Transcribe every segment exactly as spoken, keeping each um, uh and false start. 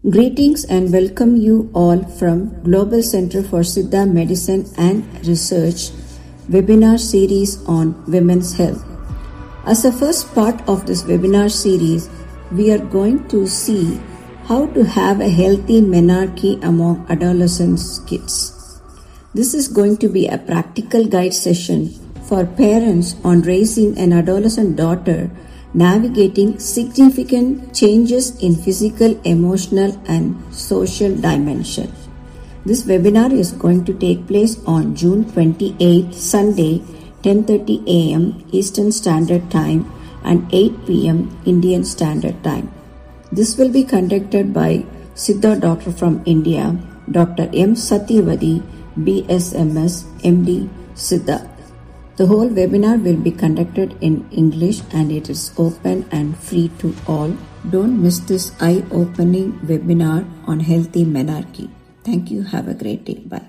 Greetings and welcome you all from Global Center for Siddha Medicine and Research webinar series on women's health. As a first part of this webinar series, we are going to see how to have a healthy menarche among adolescent kids. This is going to be a practical guide session for parents on raising an adolescent daughter, navigating significant changes in physical, emotional, and social dimension. This webinar is going to take place on June twenty-eighth, Sunday, ten thirty a.m. Eastern Standard Time and eight p.m. Indian Standard Time. This will be conducted by Siddha Doctor from India, Doctor M. Satyavadi, B S M S, M D, Siddha. The whole webinar will be conducted in English and it is open and free to all. Don't miss this eye-opening webinar on healthy menarche. Thank you. Have a great day. Bye.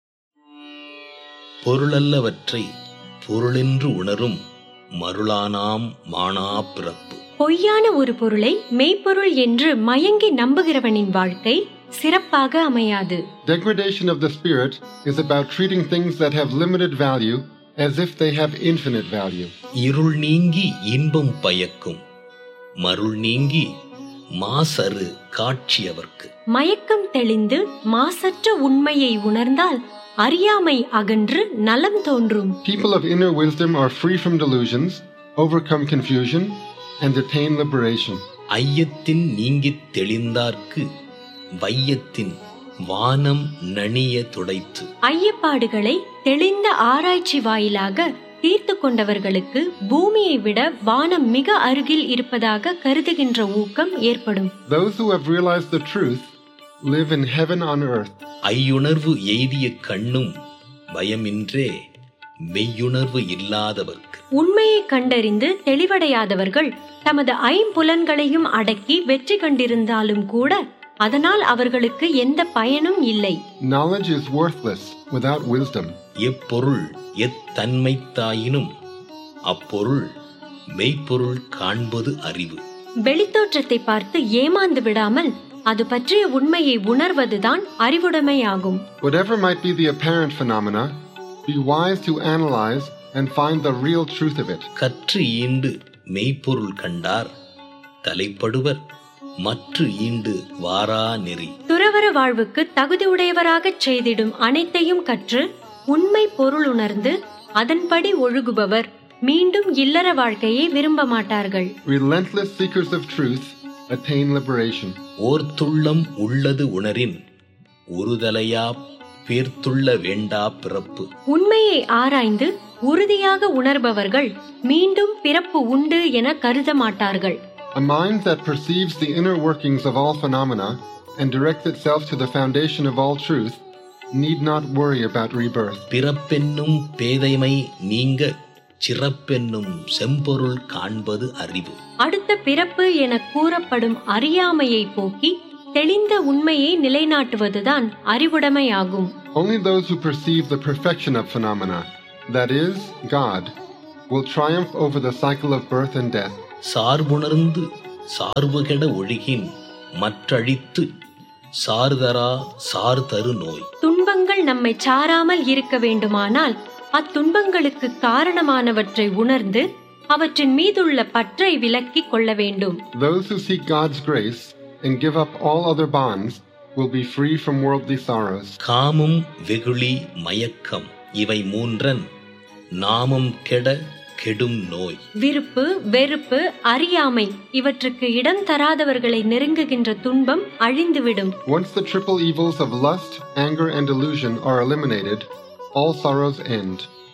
பொருளல்லவற்றை பொருளென்று உணரும் மருளானாம் மானா பிறப்பு. பொய்யான ஒரு பொருளை மெய்ப்பொருள் என்று மயங்கி நம்புகிறவனின் வாழ்க்கை சிறப்பாக அமையாது. Degradation of the spirit is about treating things that have limited value as if they have infinite value. இருள் நீங்கி இன்பம் பயக்கும், மருள் நீங்கி மாசறு காட்சியவர்க்கு. மயக்கம் தெளிந்து மாசற்ற உண்மையை உணர்ந்தால் அறியாமை அகன்று நலம் தோன்றும். People of inner wisdom are free from delusions, overcome confusion, and attain liberation. ஐயத்தின் நீங்கித் தெளிந்தார்க்கு வையத்தின் வானம் நணிய துடைத்து. ஐயப்பாடுகளை தெளிந்த ஆராய்ச்சி வாயிலாக தீர்த்து கொண்டவர்களுக்கு பூமியை விட வானம் மிக அருகில் இருப்பதாக கருதுகின்ற ஊக்கம் ஏற்படும். Those who have realized the truth live in heaven on earth. ஐயுணர்வு எய்திய கண்ணும் பயமின்றே மெய்யுணர்வு இல்லாதவர்க்கு. உண்மையை கண்டறிந்து தெளிவடையாதவர்கள் தமது ஐம்புலன்களையும் அடக்கி வெற்றி கண்டிருந்தாலும் கூட அதனால் அவர்களுக்கு எந்த பயனும் இல்லை. Knowledge is worthless without wisdom. எப்பொருள் எத்தன்மைத்தாயினும் அப்பொருள் மெய்ப்பொருள் காண்பது அறிவு. வெளித்தோற்றத்தை பார்த்து ஏமாந்து விடாமல் அது பற்றிய உண்மையை உணர்வதுதான் அறிவுடைமையாகும். Whatever might be the apparent phenomena, be wise to analyze and find the real truth of it. கற்று ஈண்டு மெய்ப்பொருள் கண்டார் தலைப்படுவர் மற்று ஈண்டு வாரா நெறி. துறவற வாழ்வுக்கு தகுதியுடையவராகச் செய்திடும் அனைத்தையும் கற்று உண்மை பொருள் உணர்ந்து அதன்படி ஒழுகுபவர் மீண்டும் இல்லற வாழ்க்கையை விரும்ப மாட்டார்கள். Relentless seekers of truth attain liberation. ஓர்த்துள்ளம் உள்ளது உணரின் ஒருதலையா பேர்த்துள்ள வேண்டா பிறப்பு. உண்மையை ஆராய்ந்து உறுதியாக உணர்பவர்கள் மீண்டும் பிறப்பு உண்டு என கருத மாட்டார்கள். A mind that perceives the inner workings of all phenomena and directs itself to the foundation of all truth need not worry about rebirth. பிறப்பென்னும் பேதைமை நீங்க சிறப்பென்னும் செம்பொருள் காண்பது அறிவு. அடுத்த பிறப்பு என கூறப்படும் அறியாமையை போக்கி தெளிந்த உண்மையை நிலைநாட்டுவதுதான் அறிவுடைமையாகும். Only those who perceive the perfection of phenomena, that is, God, will triumph over the cycle of birth and death. சார்புணர்ந்து சார்புகெட ஒழுகின் மற்றழித்து சார்தரா சார்தரு நோய். துன்பங்கள் நம்மை சாராமல் இருக்க வேண்டுமானால் அத்துன்பங்களுக்கு காரணமானவற்றை உணர்ந்து அவற்றின் மீதுள்ள பற்றை விலக்கிக் கொள்ள வேண்டும். Those who seek God's grace and give up all other bonds will be free from worldly sorrows. காமம் வெகுளி மயக்கம் இவை மூன்றன் நாமம் கெட கெடும் நோய். விருப்பு வெறுப்பு அறியாமை இவற்றுக்கு இடம் தராதவர்களை நெருங்குகின்ற துன்பம் அழிந்துவிடும். Once the triple evils of lust, anger and delusion are eliminated, all sorrows end.